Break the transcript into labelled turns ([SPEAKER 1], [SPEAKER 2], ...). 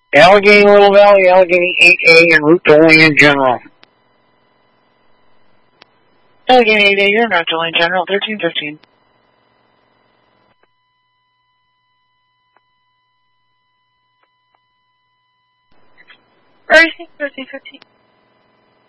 [SPEAKER 1] Allegheny Little Valley, Allegheny 8A, en route to Wayne General.
[SPEAKER 2] Allegheny 8A, you're not to Wayne General, 1315. Where is he? 1315.